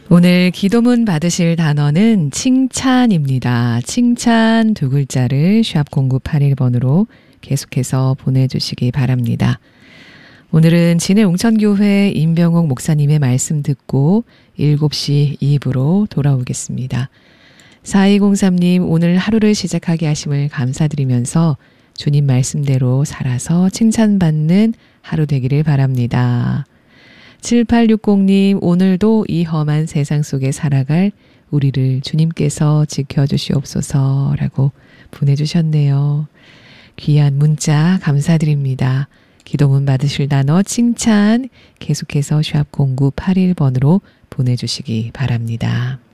오늘 기도문 받으실 단어는 칭찬입니다. 칭찬 두 글자를 샵 0981번으로 계속해서 보내주시기 바랍니다. 오늘은 진해웅천교회 임병옥 목사님의 말씀 듣고 7시 2부로 돌아오겠습니다. 4203님, 오늘 하루를 시작하게 하심을 감사드리면서 주님 말씀대로 살아서 칭찬받는 하루 되기를 바랍니다. 7860님, 오늘도 이 험한 세상 속에 살아갈 우리를 주님께서 지켜주시옵소서 라고 보내주셨네요. 귀한 문자 감사드립니다. 기도문 받으실 단어 칭찬 계속해서 샵 0981번으로 보내주시기 바랍니다.